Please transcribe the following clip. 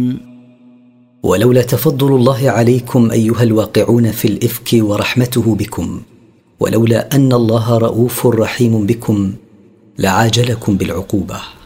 ولولا تفضل الله عليكم أيها الواقعون في الإفك ورحمته بكم، ولولا أن الله رؤوف رحيم بكم، لعاجلكم بالعقوبة.